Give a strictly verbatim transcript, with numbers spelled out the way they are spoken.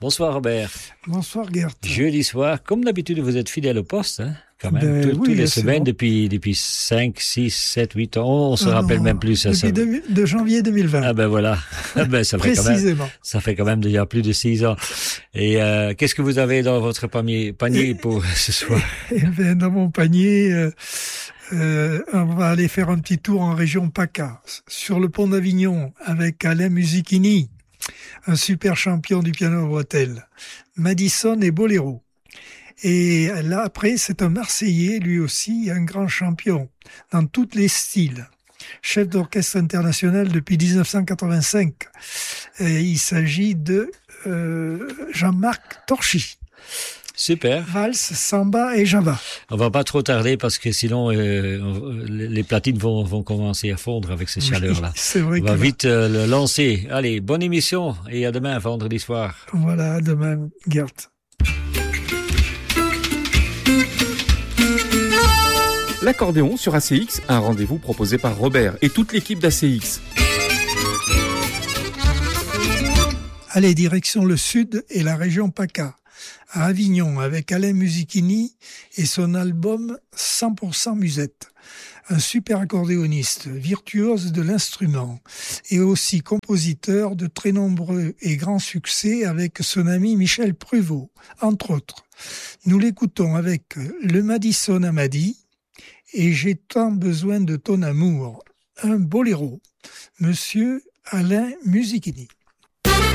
Bonsoir Robert. Bonsoir Gert. Jeudi soir, comme d'habitude, vous êtes fidèle au poste, hein, quand même. Ben, Tout, oui, toutes les c'est semaines, bon. depuis, depuis cinq, six, sept, huit ans. On se Ah rappelle non, même plus. Ça, depuis ça... deux- de janvier deux mille vingt. Ah ben voilà. Ah ben, ça fait quand même, Précisément. ça fait quand même déjà plus de six ans. Et euh, qu'est-ce que vous avez dans votre panier, panier Et- pour ce soir? Eh bien, dans mon panier, euh, euh, on va aller faire un petit tour en région PACA, sur le pont d'Avignon, avec Alain Musichini, un super champion du piano bretelle, Madison et Boléro. Et là, après, c'est un Marseillais, lui aussi, un grand champion, dans tous les styles. Chef d'orchestre international depuis dix-neuf cent quatre-vingt-cinq. Et il s'agit de euh, Jean-Marc Torchy. Super. Valse, samba et java. On va pas trop tarder parce que sinon euh, on- les platines vont, vont commencer à fondre avec ces chaleurs-là. Oui, c'est vrai On que va là- vite euh, le lancer. Allez, bonne émission et à demain, vendredi soir. Voilà, demain, Gert. L'accordéon sur A C X, un rendez-vous proposé par Robert et toute l'équipe d'A C X. Allez, direction le sud et la région PACA, à Avignon, avec Alain Musichini et son album cent pour cent musette. Un super accordéoniste, virtuose de l'instrument, et aussi compositeur de très nombreux et grands succès avec son ami Michel Pruvot, entre autres. Nous l'écoutons avec le Madison Amadi et J'ai tant besoin de ton amour, un boléro. Monsieur Alain Musichini.